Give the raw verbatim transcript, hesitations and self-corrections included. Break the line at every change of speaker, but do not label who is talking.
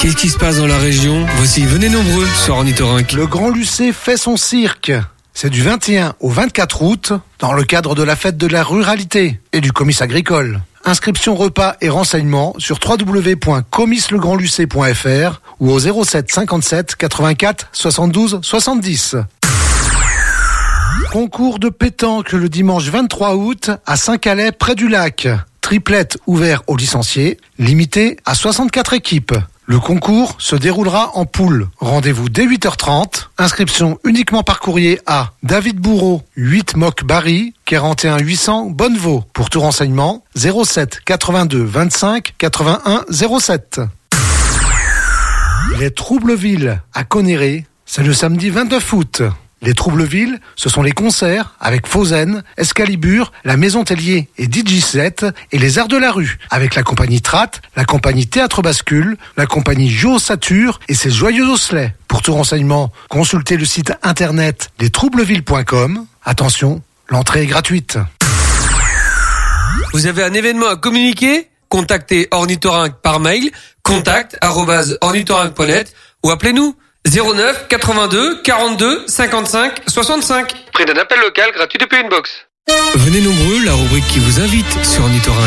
Qu'est-ce qui se passe dans la région? Voici Venez nombreux sur Ornithorynque.
Le Grand Lucé fait son cirque. C'est du vingt et un au vingt-quatre août, dans le cadre de la fête de la ruralité et du comice agricole. Inscription, repas et renseignements sur w w w point comice le grand lucé point f r ou au zéro sept cinquante-sept quatre-vingt-quatre soixante-douze soixante-dix. Concours de pétanque le dimanche vingt-trois août à Saint-Calais près du lac. Triplette ouvert aux licenciés, limité à soixante-quatre équipes. Le concours se déroulera en poule. Rendez-vous dès huit heures trente. Inscription uniquement par courrier à David Bourreau, huit Moc Barry, quarante et un huit cents Bonnevaux. Pour tout renseignement, zéro sept quatre-vingt-deux vingt-cinq quatre-vingt-un zéro sept. Les Troubleville à Conneré, c'est le samedi vingt-neuf août. Les Troubleville, ce sont les concerts avec Fauzen, Excalibur, la Maison Tellier et D J sept et les Arts de la Rue, avec la compagnie Trat, la compagnie Théâtre Bascule, la compagnie Jo Satur et ses Joyeux Osselets. Pour tout renseignement, consultez le site internet les troubleville point com. Attention, l'entrée est gratuite.
Vous avez un événement à communiquer? Contactez Ornithorynque par mail, contact arobase ornithorynque point net ou appelez-nous zéro neuf quatre-vingt-deux quarante-deux cinquante-cinq soixante-cinq. Prix d'un appel local gratuit depuis une box. Venez nombreux, la rubrique qui vous invite sur Ornithorynque.